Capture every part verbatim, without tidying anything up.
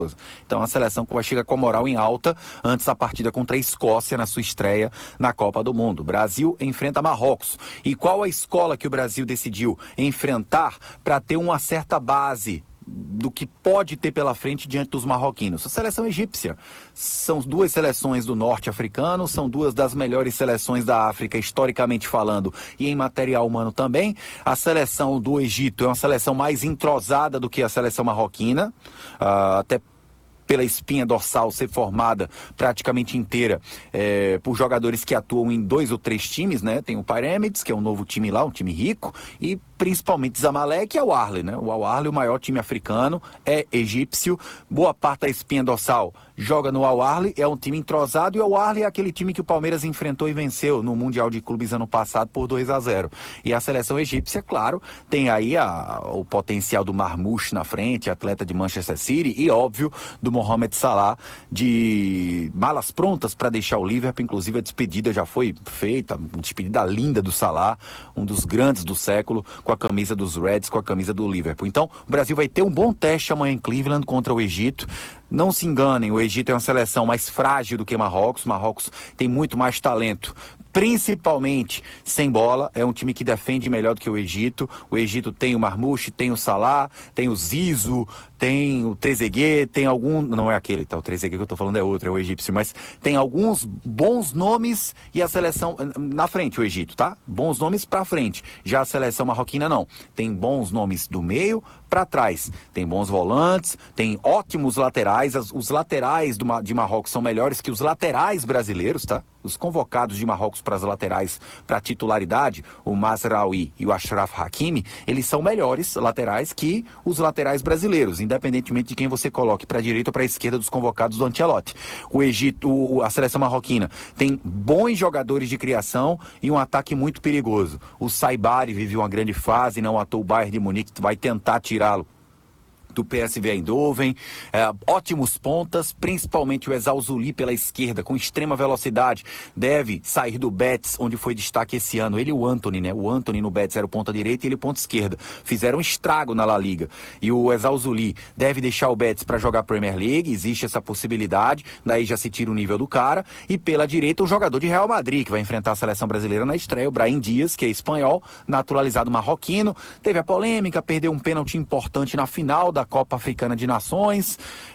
Então a seleção que vai chegar com a moral em alta antes da partida contra a Escócia na sua estreia na Copa do Mundo. O Brasil enfrenta Marrocos. E qual a escola que o Brasil decidiu enfrentar para ter uma certa base do que pode ter pela frente diante dos marroquinos? A seleção egípcia. São duas seleções do norte africano, são duas das melhores seleções da África, historicamente falando, e em material humano também. A seleção do Egito é uma seleção mais entrosada do que a seleção marroquina, uh, até pela espinha dorsal ser formada praticamente inteira é, por jogadores que atuam em dois ou três times, né? Tem o Pyramids, que é um novo time lá, um time rico, e principalmente Zamalek e Al Ahly, né? O Al Ahly, o maior time africano, é egípcio. Boa parte da espinha dorsal joga no Al Ahly, é um time entrosado, e o Al Ahly é aquele time que o Palmeiras enfrentou e venceu no Mundial de Clubes ano passado por dois a zero. E a seleção egípcia, claro, tem aí a, o potencial do Marmoush na frente, atleta de Manchester City, e óbvio, do Mohamed Salah, de malas prontas para deixar o Liverpool. Inclusive a despedida já foi feita, uma despedida linda do Salah, um dos grandes do século, com a camisa dos Reds, com a camisa do Liverpool. Então, o Brasil vai ter um bom teste amanhã em Cleveland contra o Egito. Não se enganem, o Egito é uma seleção mais frágil do que Marrocos. Marrocos tem muito mais talento, principalmente sem bola. É um time que defende melhor do que o Egito. O Egito tem o Marmoush, tem o Salah, tem o Zizou, tem o Trezeguet, tem algum... Não é aquele, tá? O Trezeguet que eu tô falando é outro, é o egípcio. Mas tem alguns bons nomes e a seleção... Na frente, o Egito, tá? Bons nomes pra frente. Já a seleção marroquina, não. Tem bons nomes do meio para trás. Tem bons volantes, tem ótimos laterais. As, os laterais do, de Marrocos são melhores que os laterais brasileiros, tá? Os convocados de Marrocos para as laterais, para titularidade, o Mazraoui e o Achraf Hakimi, eles são melhores laterais que os laterais brasileiros, independentemente de quem você coloque para a direita ou para a esquerda dos convocados do Ancelotti. O Egito, o, a seleção marroquina tem bons jogadores de criação e um ataque muito perigoso. O Saibari vive uma grande fase, não à toa o Bayern de Munique vai tentar tirá-lo do P S V Eindhoven, é, ótimos pontas, principalmente o Ezal Zuli pela esquerda, com extrema velocidade, deve sair do Betis, onde foi destaque esse ano. Ele e o Antony, né? O Antony no Betis era o ponta direita e ele ponta esquerda. Fizeram um estrago na La Liga. E o Ezal Zuli deve deixar o Betis para jogar Premier League, existe essa possibilidade, daí já se tira o nível do cara. E pela direita, o jogador de Real Madrid, que vai enfrentar a seleção brasileira na estreia, o Brahim Dias, que é espanhol, naturalizado marroquino. Teve a polêmica, perdeu um pênalti importante na final da da Copa Africana de Nações,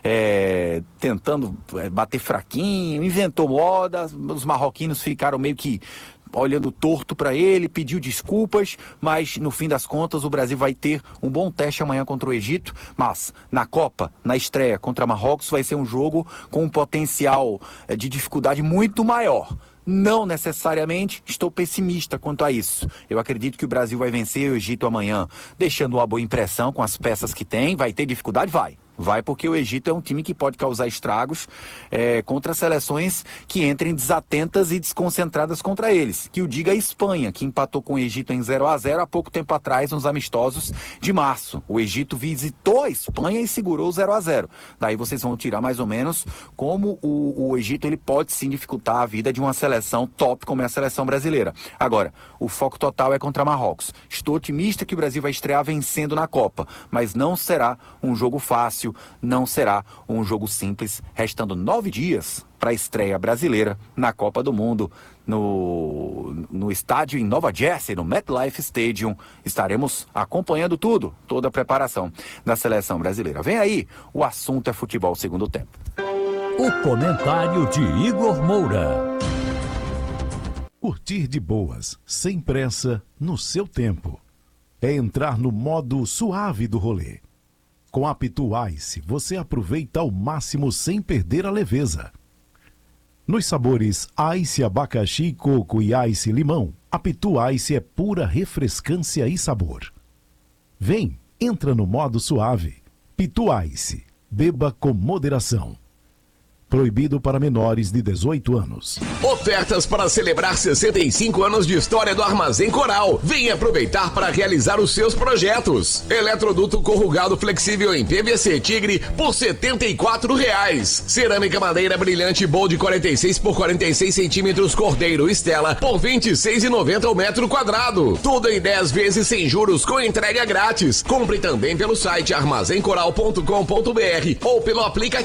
é, tentando é, bater fraquinho, inventou moda, os marroquinos ficaram meio que olhando torto para ele, pediu desculpas, mas no fim das contas o Brasil vai ter um bom teste amanhã contra o Egito, mas na Copa, na estreia contra Marrocos, vai ser um jogo com um potencial é, de dificuldade muito maior. Não necessariamente estou pessimista quanto a isso. Eu acredito que o Brasil vai vencer o Egito amanhã, deixando uma boa impressão com as peças que tem. Vai ter dificuldade? Vai. Vai porque o Egito é um time que pode causar estragos é, contra seleções que entrem desatentas e desconcentradas contra eles. Que o diga a Espanha, que empatou com o Egito em zero a zero há pouco tempo atrás, nos amistosos de março. O Egito visitou a Espanha e segurou o zero a zero. Daí vocês vão tirar mais ou menos como o, o Egito ele pode sim dificultar a vida de uma seleção top como é a seleção brasileira. Agora, o foco total é contra Marrocos. Estou otimista que o Brasil vai estrear vencendo na Copa, mas não será um jogo fácil. Não será um jogo simples, restando nove dias para a estreia brasileira na Copa do Mundo, no, no estádio em Nova Jersey, no MetLife Stadium. Estaremos acompanhando tudo, toda a preparação da seleção brasileira. Vem aí, o assunto é futebol segundo tempo. O comentário de Igor Moura. Curtir de boas, sem pressa, no seu tempo. É entrar no modo suave do rolê. Com a Pitu Ice, você aproveita ao máximo sem perder a leveza. Nos sabores Ice abacaxi, coco e Ice limão, a Pitu Ice é pura refrescância e sabor. Vem, entra no modo suave. Pitu Ice, beba com moderação. Proibido para menores de dezoito anos. Ofertas para celebrar sessenta e cinco anos de história do Armazém Coral. Venha aproveitar para realizar os seus projetos. Eletroduto corrugado flexível em P V C Tigre por setenta e quatro reais. Cerâmica madeira brilhante Bold quarenta e seis por quarenta e seis centímetros Cordeiro Estela por vinte e seis reais e noventa centavos o metro quadrado. Tudo em dez vezes sem juros com entrega grátis. Compre também pelo site armazém coral ponto com ponto br ou pelo aplicativo.